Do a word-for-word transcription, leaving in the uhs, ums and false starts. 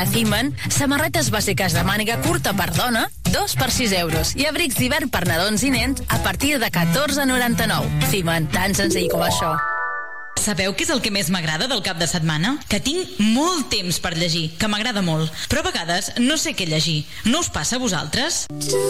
a Thiman, samarretes bàsiques de màniga curta per dona, dos per sis euros, i abrics d'hivern per nadons i nens a partir de catorze noranta-nou. Thiman, tan senzill com això. Sabeu què és el que més m'agrada del cap de setmana? Que tinc molt temps per llegir, que m'agrada molt. Però a vegades no sé què llegir. No us passa a vosaltres?